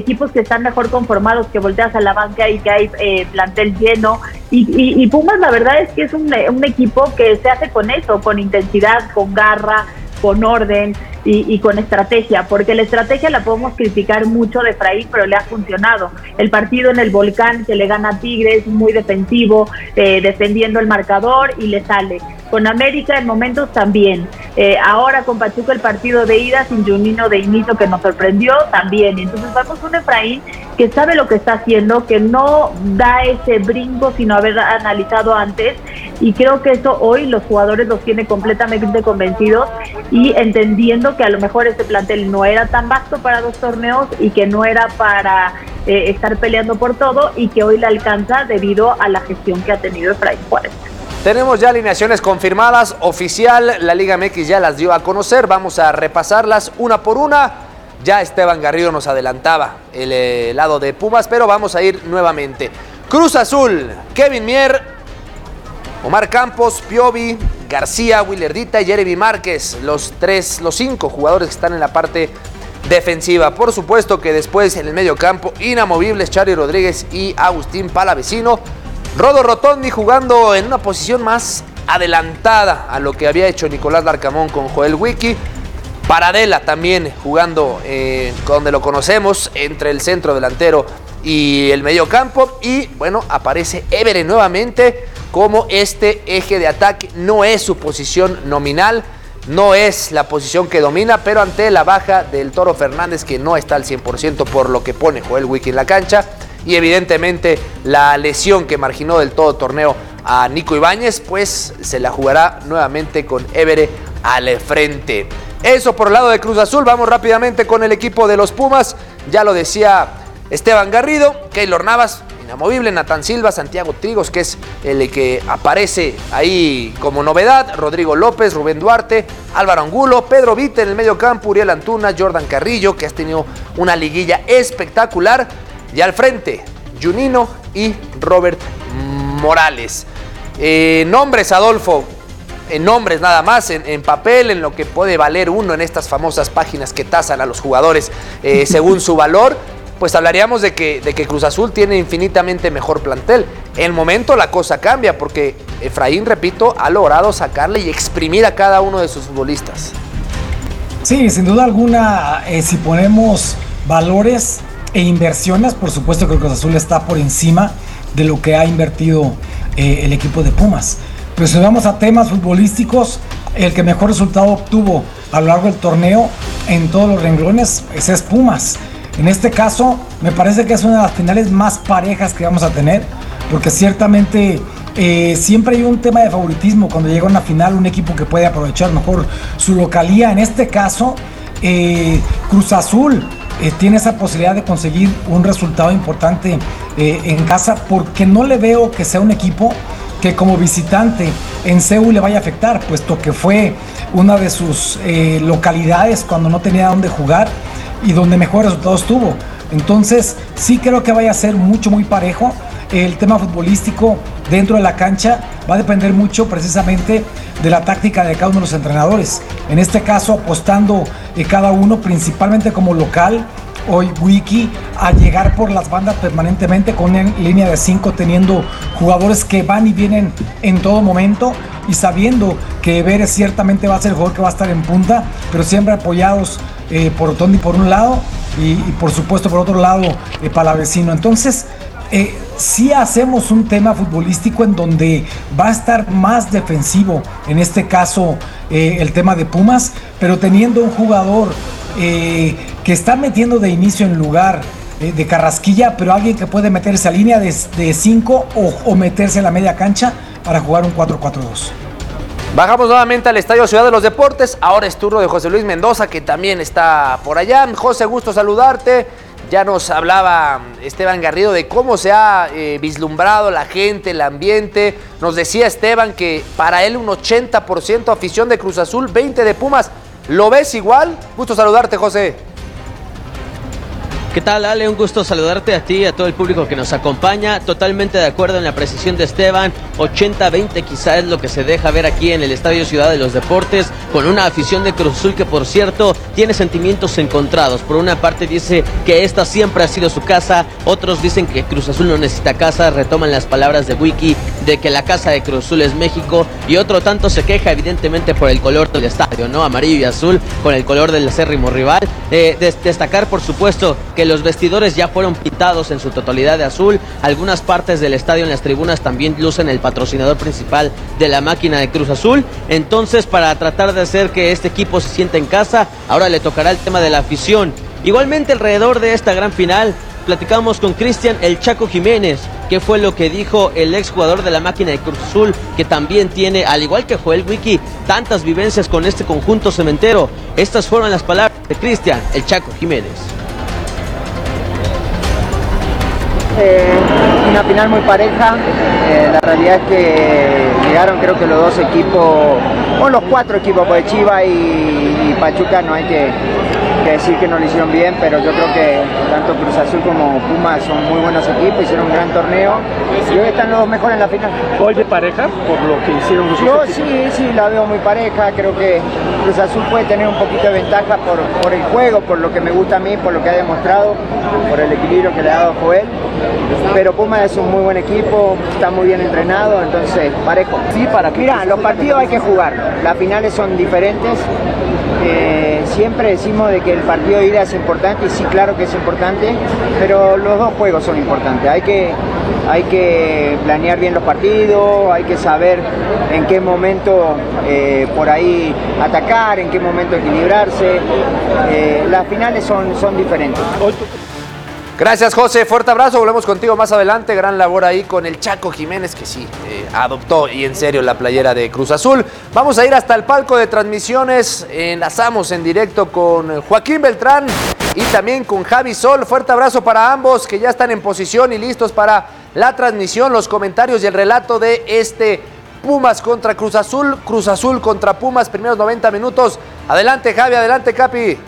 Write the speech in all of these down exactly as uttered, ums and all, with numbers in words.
equipos que están mejor conformados, que volteas a la banca y que hay eh, plantel lleno. Y, y, y Pumas la verdad es que es un, un equipo que se hace con eso, con intensidad, con garra, con orden y, y con estrategia, porque la estrategia la podemos criticar mucho de Efraín, pero le ha funcionado. El partido en el Volcán que le gana a Tigres, muy defensivo, eh, defendiendo el marcador y le sale. Con América en momentos también. Eh, ahora con Pachuca el partido de ida sin Juninho de inicio que nos sorprendió también. Entonces vamos un Efraín que sabe lo que está haciendo, que no da ese brinco sin haber analizado antes, y creo que eso hoy los jugadores los tiene completamente convencidos y entendiendo que a lo mejor este plantel no era tan vasto para dos torneos y que no era para eh, estar peleando por todo, y que hoy le alcanza debido a la gestión que ha tenido Efraín Juárez. Tenemos ya alineaciones confirmadas, oficial, la Liga M X ya las dio a conocer, vamos a repasarlas una por una. Ya Esteban Garrido nos adelantaba el eh, lado de Pumas, pero vamos a ir nuevamente. Cruz Azul, Kevin Mier, Omar Campos, Piovi, García, Willardita y Jeremy Márquez, los tres, los cinco jugadores que están en la parte defensiva. Por supuesto que después en el medio campo, inamovibles Charly Rodríguez y Agustín Palavecino. Rodo Rotondi jugando en una posición más adelantada a lo que había hecho Nicolás Larcamón con Joel Wiki. Paradela también jugando eh, donde lo conocemos, entre el centro delantero y el medio campo. Y bueno, aparece Évere nuevamente como este eje de ataque. No es su posición nominal, no es la posición que domina, pero ante la baja del Toro Fernández, que no está al cien por ciento por lo que pone Joel Wiki en la cancha, y evidentemente la lesión que marginó del todo torneo a Nico Ibáñez, pues se la jugará nuevamente con Évere al frente. Eso por el lado de Cruz Azul. Vamos rápidamente con el equipo de los Pumas. Ya lo decía Esteban Garrido, Keylor Navas, inamovible, Natán Silva, Santiago Trigos, que es el que aparece ahí como novedad, Rodrigo López, Rubén Duarte, Álvaro Angulo, Pedro Vite en el medio campo, Uriel Antuna, Jordan Carrillo, que has tenido una liguilla espectacular, y al frente, Juninho y Robert Morales. Eh, nombres, Adolfo, en nombres nada más, en, en papel, en lo que puede valer uno en estas famosas páginas que tasan a los jugadores eh, según su valor, pues hablaríamos de que, de que Cruz Azul tiene infinitamente mejor plantel. En el momento la cosa cambia porque Efraín, repito, ha logrado sacarle y exprimir a cada uno de sus futbolistas. Sí, sin duda alguna, eh, si ponemos valores e inversiones, por supuesto que Cruz Azul está por encima de lo que ha invertido eh, el equipo de Pumas. Pero si vamos a temas futbolísticos, el que mejor resultado obtuvo a lo largo del torneo en todos los renglones, ese es Pumas. En este caso, me parece que es una de las finales más parejas que vamos a tener, porque ciertamente eh, siempre hay un tema de favoritismo cuando llega a una final, un equipo que puede aprovechar mejor su localía. En este caso, eh, Cruz Azul eh, tiene esa posibilidad de conseguir un resultado importante eh, en casa, porque no le veo que sea un equipo que como visitante en C U le vaya a afectar, puesto que fue una de sus eh, localidades cuando no tenía dónde jugar y donde mejores resultados tuvo. Entonces sí creo que vaya a ser mucho muy parejo. El tema futbolístico dentro de la cancha va a depender mucho precisamente de la táctica de cada uno de los entrenadores, en este caso apostando de cada uno principalmente como local. Hoy Wiki a llegar por las bandas permanentemente con una línea de cinco, teniendo jugadores que van y vienen en todo momento y sabiendo que Évere ciertamente va a ser el jugador que va a estar en punta, pero siempre apoyados eh, por Rotondi por un lado y, y por supuesto por otro lado eh, Palavecino. Entonces eh, sí hacemos un tema futbolístico en donde va a estar más defensivo, en este caso eh, el tema de Pumas, pero teniendo un jugador Eh, que está metiendo de inicio en lugar eh, de Carrasquilla, pero alguien que puede meterse a línea de cinco o, o meterse a la media cancha para jugar un cuatro cuatro dos. Bajamos nuevamente al Estadio Ciudad de los Deportes. Ahora es turno de José Luis Mendoza, que también está por allá. José, gusto saludarte. Ya nos hablaba Esteban Garrido de cómo se ha eh, vislumbrado la gente, el ambiente. Nos decía Esteban que para él un ochenta por ciento afición de Cruz Azul, veinte por ciento de Pumas. ¿Lo ves igual? Gusto saludarte, José. ¿Qué tal, Ale? Un gusto saludarte a ti y a todo el público que nos acompaña. Totalmente de acuerdo en la precisión de Esteban. ochenta veinte quizá es lo que se deja ver aquí en el Estadio Ciudad de los Deportes, con una afición de Cruz Azul que, por cierto, tiene sentimientos encontrados. Por una parte dice que esta siempre ha sido su casa, otros dicen que Cruz Azul no necesita casa, retoman las palabras de Wiki de que la casa de Cruz Azul es México, y otro tanto se queja evidentemente por el color del estadio, ¿no? Amarillo y azul con el color del acérrimo rival. Eh, des destacar, por supuesto, que los vestidores ya fueron pintados en su totalidad de azul. Algunas partes del estadio en las tribunas también lucen el patrocinador principal de la máquina de Cruz Azul. Entonces, para tratar de hacer que este equipo se sienta en casa, ahora le tocará el tema de la afición. Igualmente, alrededor de esta gran final, platicamos con Cristian El Chaco Jiménez, que fue lo que dijo el exjugador de la máquina de Cruz Azul, que también tiene, al igual que Joel Wiki, tantas vivencias con este conjunto cementero. Estas fueron las palabras de Cristian El Chaco Jiménez. Eh, una final muy pareja, eh, la realidad es que llegaron creo que los dos equipos, o los cuatro equipos, pues Chivas y, y Pachuca no hay que, que decir que no lo hicieron bien, pero yo creo que tanto Cruz Azul como Pumas son muy buenos equipos, hicieron un gran torneo y hoy están los dos mejores en la final. ¿Hoy de pareja por lo que hicieron los Yo dos sí, equipos? sí, la veo muy pareja, creo que Cruz Azul puede tener un poquito de ventaja por, por el juego, por lo que me gusta a mí, por lo que ha demostrado, por el equilibrio que le ha dado Joel. Pero Pumas es un muy buen equipo, está muy bien entrenado, entonces parejo. Sí, para que Mira, los partidos hay que jugarlos, las finales son diferentes. Eh, siempre decimos de que el partido de ida es importante, y sí, claro que es importante, pero los dos juegos son importantes. Hay que, hay que planear bien los partidos, hay que saber en qué momento eh, por ahí atacar, en qué momento equilibrarse. Eh, las finales son, son diferentes. Gracias, José. Fuerte abrazo. Volvemos contigo más adelante. Gran labor ahí con el Chaco Jiménez, que sí, eh, adoptó y en serio la playera de Cruz Azul. Vamos a ir hasta el palco de transmisiones. Enlazamos en directo con Joaquín Beltrán y también con Javi Sol. Fuerte abrazo para ambos que ya están en posición y listos para la transmisión, los comentarios y el relato de este Pumas contra Cruz Azul. Cruz Azul contra Pumas, primeros noventa minutos. Adelante, Javi. Adelante, Capi.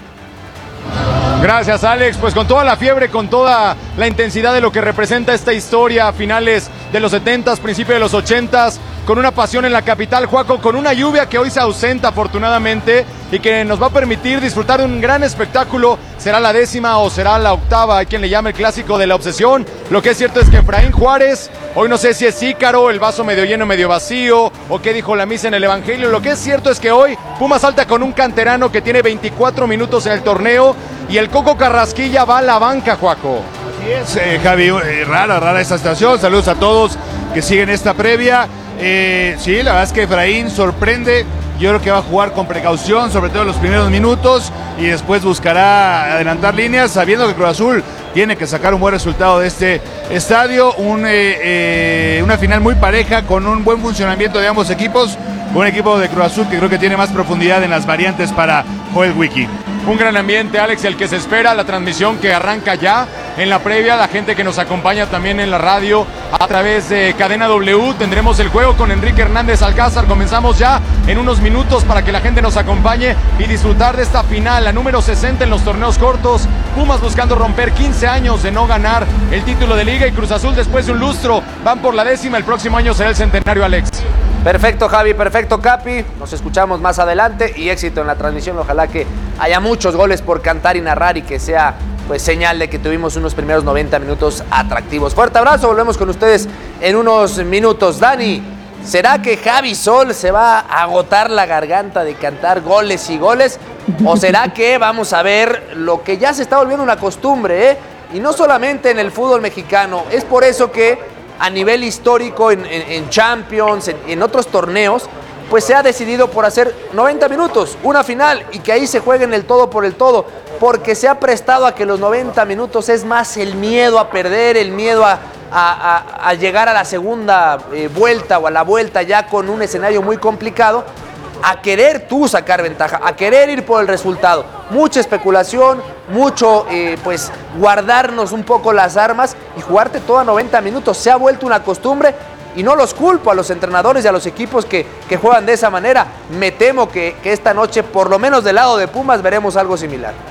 Gracias, Alex. Pues con toda la fiebre, con toda la intensidad de lo que representa esta historia a finales de los setentas, principios de los ochentas, con una pasión en la capital, Juaco, con una lluvia que hoy se ausenta afortunadamente y que nos va a permitir disfrutar de un gran espectáculo. ¿Será la décima o será la octava? Hay quien le llame el clásico de la obsesión. Lo que es cierto es que Efraín Juárez, hoy no sé si es Ícaro, el vaso medio lleno, medio vacío, o qué dijo la misa en el Evangelio. Lo que es cierto es que hoy Pumas salta con un canterano que tiene veinticuatro minutos en el torneo, y el Coco Carrasquilla va a la banca, Juaco. Así es, eh, Javi, eh, rara, rara esta situación. Saludos a todos que siguen esta previa. Eh, sí, la verdad es que Efraín sorprende. Yo creo que va a jugar con precaución, sobre todo en los primeros minutos, y después buscará adelantar líneas, sabiendo que Cruz Azul tiene que sacar un buen resultado de este estadio. Un, eh, eh, una final muy pareja, con un buen funcionamiento de ambos equipos. Un equipo de Cruz Azul que creo que tiene más profundidad en las variantes para Joel Wiki. Un gran ambiente, Alex, el que se espera, la transmisión que arranca ya en la previa, la gente que nos acompaña también en la radio a través de Cadena W. Tendremos el juego con Enrique Hernández Alcázar. Comenzamos ya en unos minutos para que la gente nos acompañe y disfrutar de esta final, la número sesenta en los torneos cortos. Pumas buscando romper quince años de no ganar el título de liga, y Cruz Azul, después de un lustro, van por la décima. El próximo año será el centenario, Alex. Perfecto, Javi, perfecto, Capi. Nos escuchamos más adelante y éxito en la transmisión. Ojalá que haya muchos goles por cantar y narrar y que sea pues señal de que tuvimos unos primeros noventa minutos atractivos. Fuerte abrazo, volvemos con ustedes en unos minutos. Dani, ¿será que Javi Sol se va a agotar la garganta de cantar goles y goles? ¿O será que vamos a ver lo que ya se está volviendo una costumbre, eh? Y no solamente en el fútbol mexicano, es por eso que a nivel histórico, en, en, en Champions, en, en otros torneos, pues se ha decidido por hacer noventa minutos, una final, y que ahí se jueguen el todo por el todo, porque se ha prestado a que los noventa minutos es más el miedo a perder, el miedo a, a, a, a llegar a la segunda eh, vuelta o a la vuelta ya con un escenario muy complicado, a querer tú sacar ventaja, a querer ir por el resultado. Mucha especulación, mucho eh, pues guardarnos un poco las armas y jugarte todo a noventa minutos. Se ha vuelto una costumbre y no los culpo a los entrenadores y a los equipos que, que juegan de esa manera. Me temo que, que esta noche, por lo menos del lado de Pumas, veremos algo similar.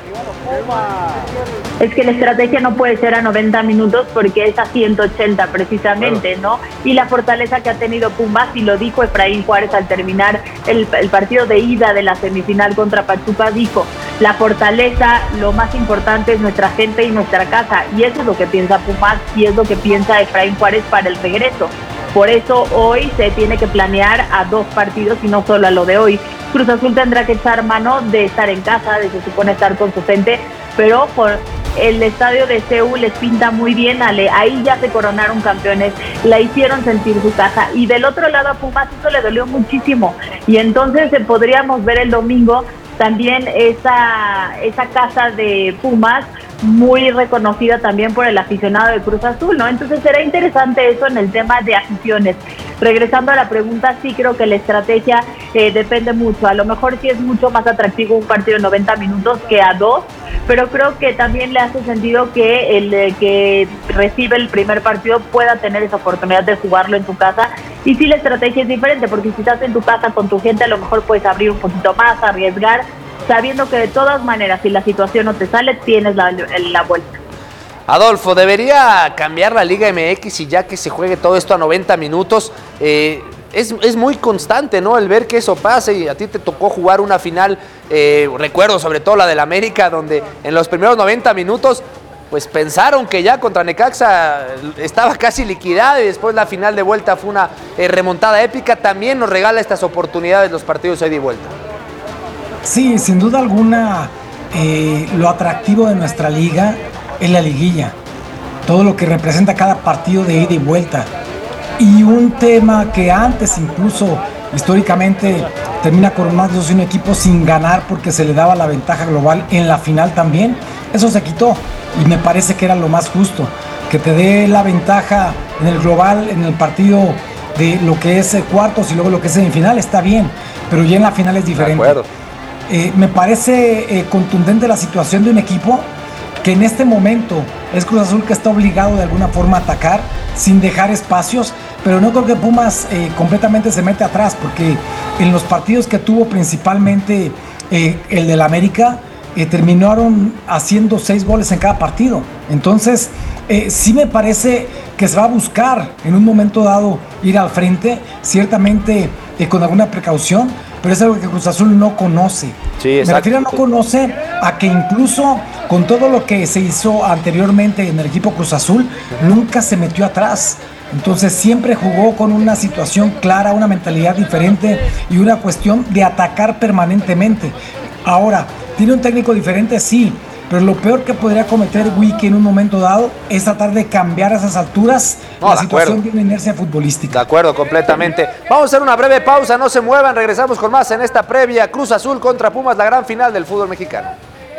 Es que la estrategia no puede ser a noventa minutos porque es a ciento ochenta precisamente, ¿no? Y la fortaleza que ha tenido Pumas, y lo dijo Efraín Juárez al terminar el, el partido de ida de la semifinal contra Pachuca, dijo, la fortaleza, lo más importante es nuestra gente y nuestra casa, y eso es lo que piensa Pumas y es lo que piensa Efraín Juárez para el regreso. Por eso hoy se tiene que planear a dos partidos y no solo a lo de hoy. Cruz Azul tendrá que echar mano de estar en casa, de se supone estar con su gente, pero por el estadio de C U les pinta muy bien, Ale. Ahí ya se coronaron campeones, la hicieron sentir su casa, y del otro lado a Pumas eso le dolió muchísimo, y entonces eh, podríamos ver el domingo también esa, esa casa de Pumas muy reconocida también por el aficionado de Cruz Azul, ¿no? Entonces será interesante eso en el tema de aficiones. Regresando a la pregunta, sí creo que la estrategia eh, depende mucho. A lo mejor sí es mucho más atractivo un partido de noventa minutos que a dos, pero creo que también le hace sentido que el eh, que recibe el primer partido pueda tener esa oportunidad de jugarlo en tu casa. Y sí, la estrategia es diferente, porque si estás en tu casa con tu gente, a lo mejor puedes abrir un poquito más, arriesgar, sabiendo que de todas maneras, si la situación no te sale, tienes la, la vuelta. Adolfo, ¿debería cambiar la Liga M X y ya que se juegue todo esto a noventa minutos? Eh, es, es muy constante, ¿no? El ver que eso pase, y a ti te tocó jugar una final, eh, recuerdo sobre todo la del América, donde en los primeros noventa minutos pues pensaron que ya contra Necaxa estaba casi liquidada, y después la final de vuelta fue una eh, remontada épica. También nos regala estas oportunidades los partidos de ida y vuelta. Sí, sin duda alguna, eh, lo atractivo de nuestra liga es la liguilla, todo lo que representa cada partido de ida y vuelta. Y un tema que antes incluso históricamente termina coronándose un equipo sin ganar porque se le daba la ventaja global en la final también, eso se quitó, y me parece que era lo más justo, que te dé la ventaja en el global, en el partido de lo que es cuartos y luego lo que es semifinal, está bien, pero ya en la final es diferente. De acuerdo. Eh, me parece eh, contundente la situación de un equipo que en este momento es Cruz Azul, que está obligado de alguna forma a atacar sin dejar espacios, pero no creo que Pumas eh, completamente se mete atrás, porque en los partidos que tuvo, principalmente eh, el del América, eh, terminaron haciendo seis goles en cada partido. Entonces eh, sí me parece que se va a buscar en un momento dado ir al frente, ciertamente eh, con alguna precaución, pero es algo que Cruz Azul no conoce. Sí, me refiero a no conoce a que incluso con todo lo que se hizo anteriormente en el equipo Cruz Azul, nunca se metió atrás. Entonces siempre jugó con una situación clara, una mentalidad diferente y una cuestión de atacar permanentemente. Ahora, ¿tiene un técnico diferente? Sí, pero lo peor que podría cometer Wiki en un momento dado es tratar de cambiar a esas alturas no, la de situación acuerdo. de una inercia futbolística. De acuerdo, completamente. Vamos a hacer una breve pausa, no se muevan, regresamos con más en esta previa. Cruz Azul contra Pumas, la gran final del fútbol mexicano.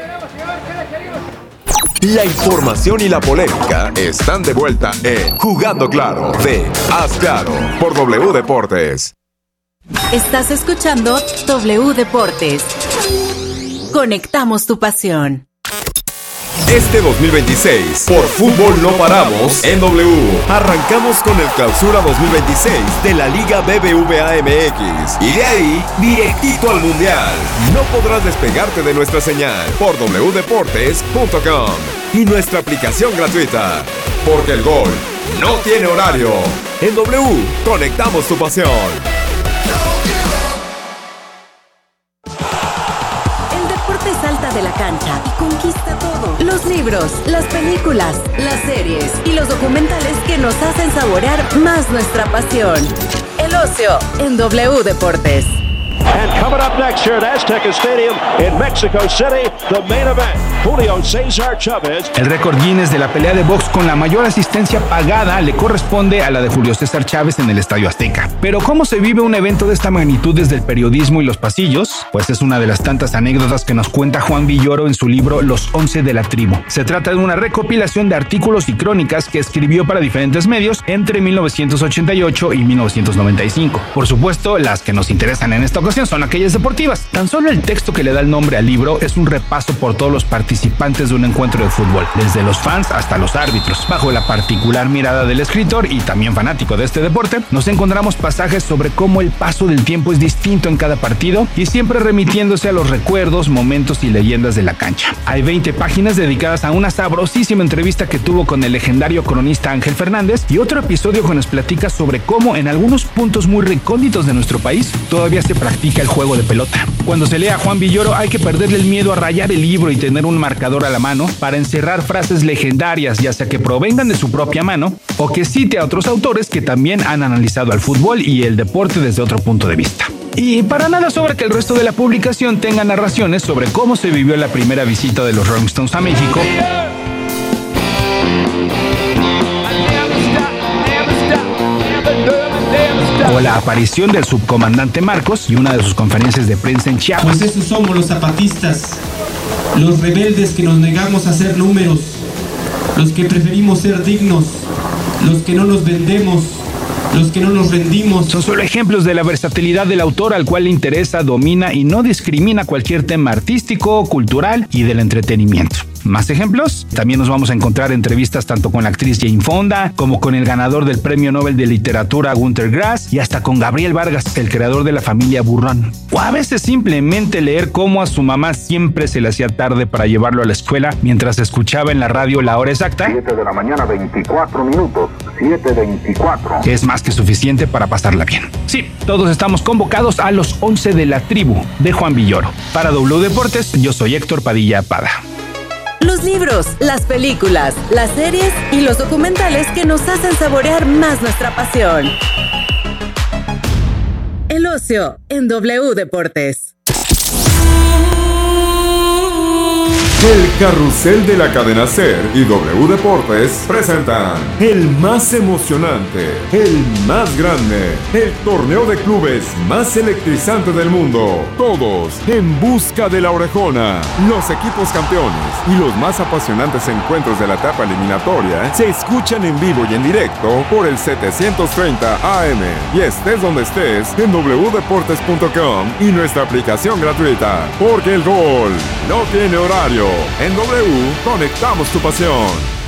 La información y la polémica están de vuelta en Jugando Claro de Haz Claro por W Deportes. Estás escuchando W Deportes. Conectamos tu pasión. Este dos mil veintiséis, por fútbol no paramos en W. Arrancamos con el Clausura dos mil veintiséis de la Liga B B V A M X. Y de ahí, directito al Mundial. No podrás despegarte de nuestra señal por w deportes punto com y nuestra aplicación gratuita. Porque el gol no tiene horario. En W, conectamos tu pasión. Salta de la cancha y conquista todo. Los libros, las películas, las series y los documentales que nos hacen saborear más nuestra pasión. El ocio en W Deportes. And coming up next here at Azteca Stadium in Mexico City, the main event, Julio César Chávez. El récord Guinness de la pelea de box con la mayor asistencia pagada le corresponde a la de Julio César Chávez en el Estadio Azteca. Pero ¿cómo se vive un evento de esta magnitud desde el periodismo y los pasillos? Pues es una de las tantas anécdotas que nos cuenta Juan Villoro en su libro Los Once de la Tribu. Se trata de una recopilación de artículos y crónicas que escribió para diferentes medios entre mil novecientos ochenta y ocho y mil novecientos noventa y cinco. Por supuesto, las que nos interesan en esta ocasión ocasión son aquellas deportivas. Tan solo el texto que le da el nombre al libro es un repaso por todos los participantes de un encuentro de fútbol, desde los fans hasta los árbitros. Bajo la particular mirada del escritor y también fanático de este deporte, nos encontramos pasajes sobre cómo el paso del tiempo es distinto en cada partido y siempre remitiéndose a los recuerdos, momentos y leyendas de la cancha. Hay veinte páginas dedicadas a una sabrosísima entrevista que tuvo con el legendario cronista Ángel Fernández y otro episodio que nos platica sobre cómo en algunos puntos muy recónditos de nuestro país todavía se practica el juego de pelota. Cuando se lea a Juan Villoro hay que perderle el miedo a rayar el libro y tener un marcador a la mano para encerrar frases legendarias, ya sea que provengan de su propia mano o que cite a otros autores que también han analizado al fútbol y el deporte desde otro punto de vista. Y para nada sobra que el resto de la publicación tenga narraciones sobre cómo se vivió la primera visita de los Rolling Stones a México, o la aparición del subcomandante Marcos y una de sus conferencias de prensa en Chiapas. Pues esos somos los zapatistas, los rebeldes que nos negamos a ser números, los que preferimos ser dignos, los que no nos vendemos, los que no nos rendimos. Son solo ejemplos de la versatilidad del autor, al cual le interesa, domina y no discrimina cualquier tema artístico, cultural y del entretenimiento. ¿Más ejemplos? También nos vamos a encontrar entrevistas tanto con la actriz Jane Fonda, como con el ganador del Premio Nobel de Literatura Günter Grass, y hasta con Gabriel Vargas, el creador de La Familia Burrón. O a veces simplemente leer cómo a su mamá siempre se le hacía tarde para llevarlo a la escuela mientras escuchaba en la radio la hora exacta. siete de la mañana, veinticuatro minutos. siete veinticuatro. Que es más que suficiente para pasarla bien. Sí, todos estamos convocados a los once de la tribu de Juan Villoro. Para W Deportes, yo soy Héctor Padilla Pada. Los libros, las películas, las series y los documentales que nos hacen saborear más nuestra pasión. El ocio en W Deportes. El carrusel de la cadena Ser y W Deportes presentan el más emocionante, el más grande, el torneo de clubes más electrizante del mundo. Todos en busca de la orejona. Los equipos campeones y los más apasionantes encuentros de la etapa eliminatoria se escuchan en vivo y en directo por el setecientos treinta A M. Y estés donde estés en w deportes punto com y nuestra aplicación gratuita. Porque el gol no tiene horario. En W, conectamos tu pasión.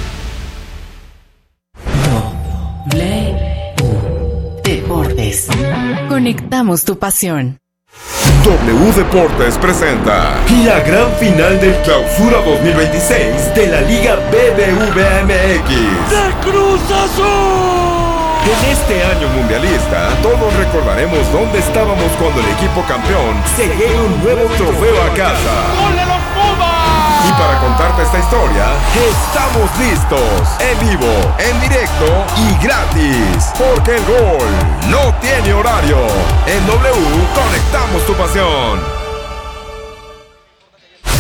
W Deportes. Conectamos tu pasión. W Deportes presenta la gran final del Clausura dos mil veintiséis de la Liga B B V A M X. ¡De Cruz Azul! En este año mundialista, todos recordaremos dónde estábamos cuando el equipo campeón se lleve un nuevo trofeo a casa. ¡Gol de los Pumas! Y para contarte esta historia, estamos listos, en vivo, en directo y gratis. Porque el gol no tiene horario. En W, conectamos tu pasión.